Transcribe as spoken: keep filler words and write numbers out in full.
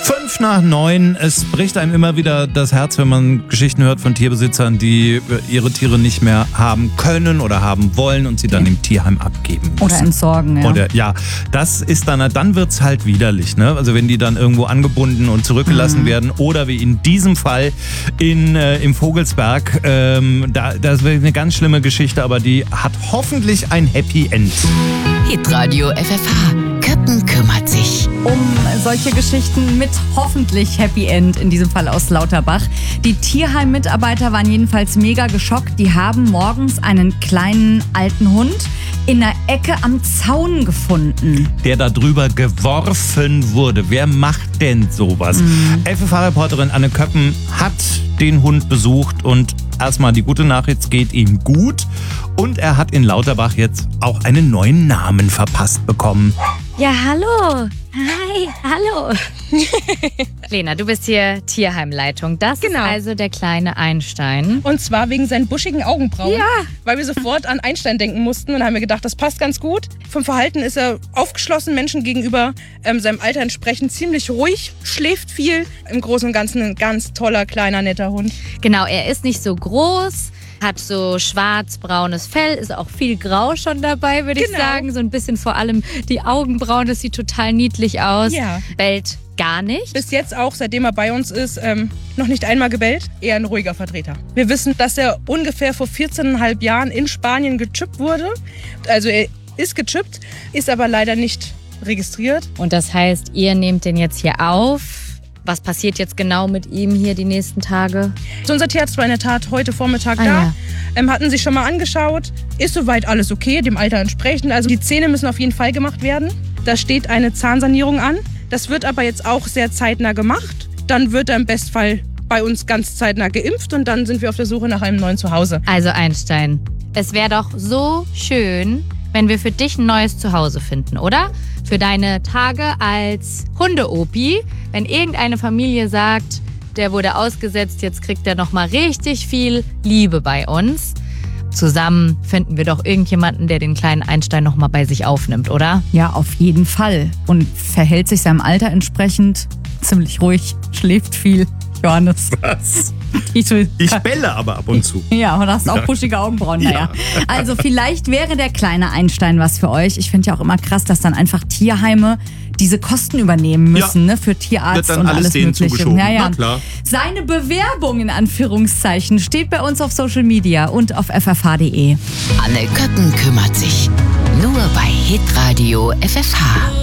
Fünf nach neun. Es bricht einem immer wieder das Herz, wenn man Geschichten hört von Tierbesitzern, die ihre Tiere nicht mehr haben können oder haben wollen und sie dann im Tierheim abgeben müssen. Oder entsorgen, ja. Oder, ja, das ist dann, dann wird's halt widerlich, ne? Also wenn die dann irgendwo angebunden und zurückgelassen mhm. werden oder wie in diesem Fall in, äh, im Vogelsberg. Ähm, da, das wäre eine ganz schlimme Geschichte, aber die hat hoffentlich ein Happy End. Hitradio F F H. Köppen kümmert sich. Um solche Geschichten mit hoffentlich Happy End, in diesem Fall aus Lauterbach. Die Tierheim-Mitarbeiter waren jedenfalls mega geschockt. Die haben morgens einen kleinen alten Hund in der Ecke am Zaun gefunden. Der da drüber geworfen wurde. Wer macht denn sowas? Mhm. F F H-Reporterin Anne Köppen hat den Hund besucht und erstmal die gute Nachricht, es geht ihm gut. Und er hat in Lauterbach jetzt auch einen neuen Namen verpasst bekommen. Ja, hallo. Hi, hallo. Lena, du bist hier Tierheimleitung. Das genau. ist also der kleine Einstein. Und zwar wegen seinen buschigen Augenbrauen. Ja. Weil wir sofort an Einstein denken mussten und haben mir gedacht, das passt ganz gut. Vom Verhalten ist er aufgeschlossen Menschen gegenüber, ähm, seinem Alter entsprechend ziemlich ruhig, schläft viel. Im Großen und Ganzen ein ganz toller, kleiner, netter Hund. Genau, er ist nicht so groß, hat so schwarz-braunes Fell, ist auch viel Grau schon dabei, würde Genau. ich sagen. So ein bisschen vor allem die Augenbrauen, das sieht total niedlich aus. Ja. Bellt gar nicht. Bis jetzt auch, seitdem er bei uns ist, ähm, noch nicht einmal gebellt. Eher ein ruhiger Vertreter. Wir wissen, dass er ungefähr vor vierzehn Komma fünf Jahren in Spanien gechippt wurde. Also er ist gechippt, ist aber leider nicht registriert. Und das heißt, ihr nehmt den jetzt hier auf. Was passiert jetzt genau mit ihm hier die nächsten Tage? So, unser Tierarzt war in der Tat heute Vormittag Ah, da. ja. Ähm, hatten sich schon mal angeschaut. Ist soweit alles okay, dem Alter entsprechend. Also die Zähne müssen auf jeden Fall gemacht werden. Da steht eine Zahnsanierung an. Das wird aber jetzt auch sehr zeitnah gemacht. Dann wird er im Bestfall bei uns ganz zeitnah geimpft und dann sind wir auf der Suche nach einem neuen Zuhause. Also Einstein, es wäre doch so schön, wenn wir für dich ein neues Zuhause finden, oder? Für deine Tage als Hunde-Opi, wenn irgendeine Familie sagt, der wurde ausgesetzt, jetzt kriegt er nochmal richtig viel Liebe bei uns. Zusammen finden wir doch irgendjemanden, der den kleinen Einstein nochmal bei sich aufnimmt, oder? Ja, auf jeden Fall. Und verhält sich seinem Alter entsprechend ziemlich ruhig, schläft viel. Johannes. Was? Ich, will, Ich bälle aber ab und zu. Ja, und hast auch buschige Augenbrauen. Naja. Ja. Also vielleicht wäre der kleine Einstein was für euch. Ich finde ja auch immer krass, dass dann einfach Tierheime diese Kosten übernehmen müssen, Ja. ne, für Tierarzt Wird dann und alles alles denen Mögliche. zugeschoben. Ja, ja. Na klar. Seine Bewerbung in Anführungszeichen steht bei uns auf Social Media und auf f f h punkt d e. Anne Köppen kümmert sich. Nur bei Hitradio F F H.